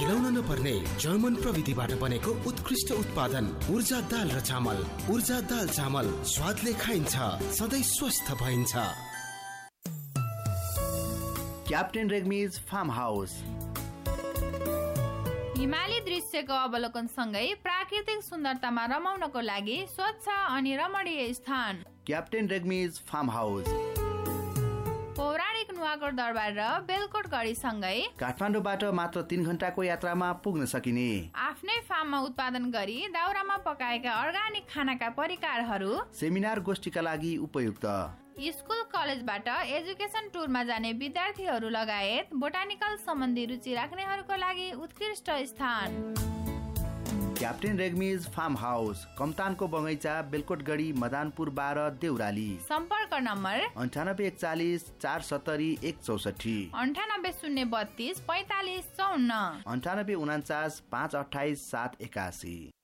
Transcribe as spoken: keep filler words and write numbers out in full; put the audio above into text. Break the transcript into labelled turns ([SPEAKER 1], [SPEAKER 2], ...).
[SPEAKER 1] केलाउन नपर्ने जर्मन प्रविधिबाट बनेको उत्कृष्ट उत्पादन ऊर्जा दाल र चामल। ऊर्जा दाल चामल स्वादले खाइन्छ, सधैँ स्वस्थ भइन्छ।
[SPEAKER 2] क्याप्टेन रेग्मीज फार्म हाउस
[SPEAKER 3] हिमाली दृश्यको अवलोकन सँगै प्राकृतिक सुन्दरतामा रमाउनको लागि स्वच्छ अनि रमणीय स्थान।
[SPEAKER 2] क्याप्टेन रेग्मीज फार्म हाउस
[SPEAKER 3] पौराणिक नुवाकोट दरबार र बेलकोट गढी सँगै
[SPEAKER 2] काठमाडौँबाट मात्र तीन घण्टाको यात्रामा पुग्न सकिने।
[SPEAKER 3] आफ्नै फार्ममा उत्पादन गरी दाउरामा पकाएका अर्गानिक खानाका परिकारहरू
[SPEAKER 2] सेमिनार गोष्ठीका लागि उपयुक्त।
[SPEAKER 3] स्कुल कलेजबाट एजुकेसन टुरमा जाने विद्यार्थीहरू लगायत बोटानिकल सम्बन्धी रुचि राख्नेहरूको लागि उत्कृष्ट स्थान।
[SPEAKER 2] क्याप्टेन रेग्मीज फार्म हाउस कमतानको बगैँचा, बेलकोटगढी, मदानपुर बाह्र, देउराली।
[SPEAKER 3] सम्पर्क नम्बर
[SPEAKER 2] अन्ठानब्बे एकचालिस चार सत्तरी एक चौसठी,
[SPEAKER 3] अन्ठानब्बे शून्य बत्तीस पैतालिस चौन्न,
[SPEAKER 2] अन्ठानब्बे उनाचास पाँच अठाइस सात एकासी।